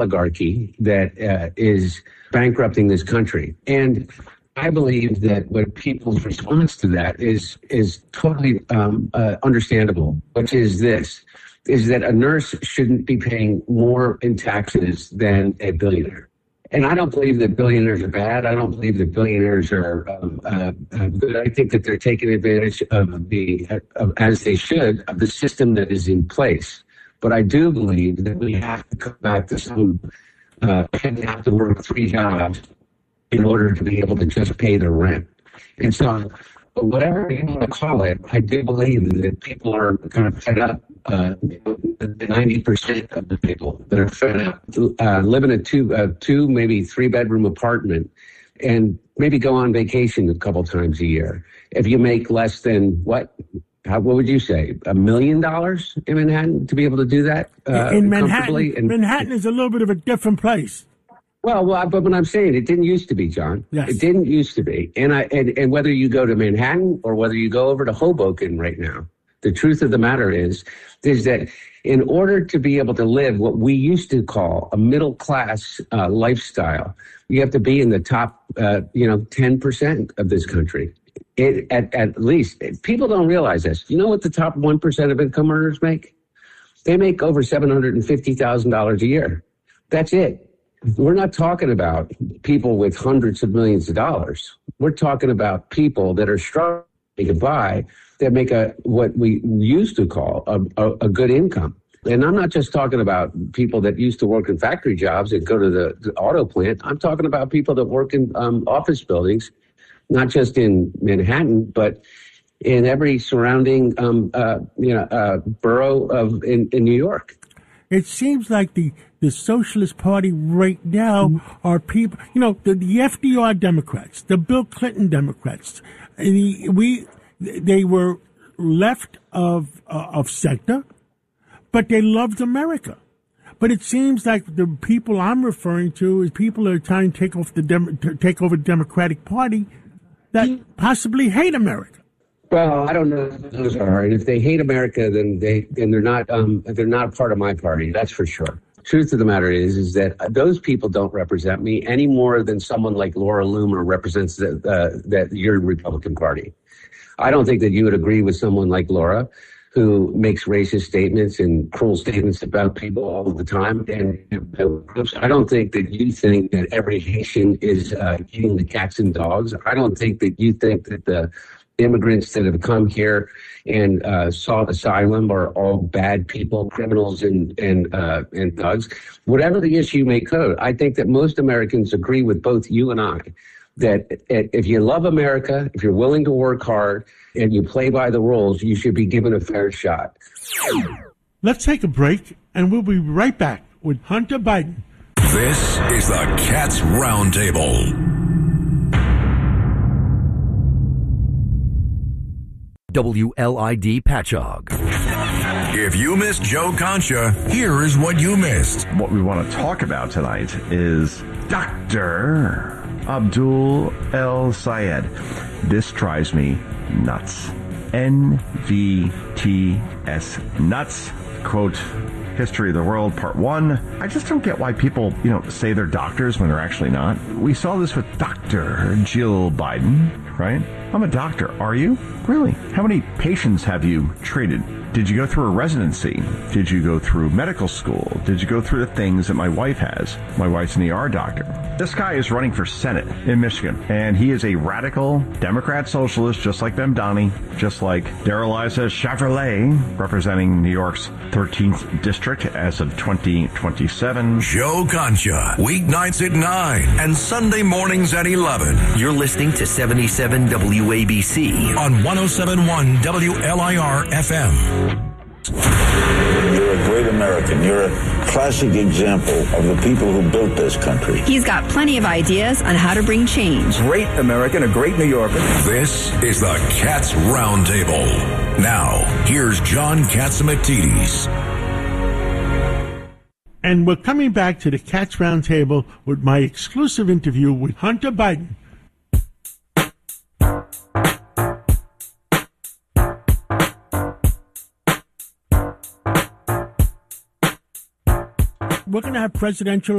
oligarchy that is bankrupting this country. And I believe that what people's response to that is totally understandable, which is this, is that a nurse shouldn't be paying more in taxes than a billionaire. And I don't believe that billionaires are bad. I don't believe that billionaires are good. I think that they're taking advantage of as they should, of the system that is in place. But I do believe that we have to come back to some have to work 3 jobs in order to be able to just pay their rent. And so whatever you want to call it, I do believe that people are kind of fed up. 90% of the people that are fed up live in a two, maybe 3-bedroom apartment and maybe go on vacation a couple times a year. If you make less than what would you say, $1 million in Manhattan to be able to do that? In Manhattan, Manhattan is a little bit of a different place. Well, but what I'm saying, it didn't used to be, John. Yes. It didn't used to be. And whether you go to Manhattan or whether you go over to Hoboken right now, the truth of the matter is that in order to be able to live what we used to call a middle class lifestyle, you have to be in the top, 10% of this country. At least people don't realize this. You know what the top 1% of income earners make? They make over $750,000 a year. That's it. We're not talking about people with hundreds of millions of dollars. We're talking about people that are struggling to get by, that make what we used to call a good income. And I'm not just talking about people that used to work in factory jobs and go to the auto plant. I'm talking about people that work in office buildings, not just in Manhattan, but in every surrounding borough in New York. It seems like the Socialist Party right now are people, the FDR Democrats, the Bill Clinton Democrats. They were left of center, but they loved America. But it seems like the people I'm referring to is people that are trying to take over the Democratic Party that possibly hate America. Well, I don't know who those are. And if they hate America, then they're not a part of my party. That's for sure. Truth of the matter is that those people don't represent me any more than someone like Laura Loomer represents your Republican Party. I don't think that you would agree with someone like Laura, who makes racist statements and cruel statements about people all the time. And I don't think that you think that every Haitian is eating the cats and dogs. I don't think that you think that the immigrants that have come here and sought asylum are all bad people, criminals and thugs. Whatever the issue may code, I think that most Americans agree with both you and I that if you love America, if you're willing to work hard and you play by the rules, you should be given a fair shot. Let's take a break and we'll be right back with Hunter Biden. This is the Cats Roundtable. WLID Patchogue. If you missed Joe Concha, here is what you missed. What we want to talk about tonight is Dr. Abdul El Sayed. This drives me nuts. NVTS nuts. Quote, History of the World, Part 1. I just don't get why people, say they're doctors when they're actually not. We saw this with Dr. Jill Biden, right? I'm a doctor. Are you? Really? How many patients have you treated? Did you go through a residency? Did you go through medical school? Did you go through the things that my wife has? My wife's an ER doctor. This guy is running for Senate in Michigan, and he is a radical Democrat socialist, just like Mamdani, just like Darrell-Issa Chevrolet, representing New York's 13th district as of 2027. Joe Concha, weeknights at 9 and Sunday mornings at 11. You're listening to 77 WABC on 107.1 WLIR FM. You're a great American. You're a classic example of the people who built this country. He's got plenty of ideas on how to bring change. Great American, a great New Yorker. This is the Cats Roundtable. Now, here's John Catsimatidis. And we're coming back to the Cats Roundtable with my exclusive interview with Hunter Biden. we're going to have presidential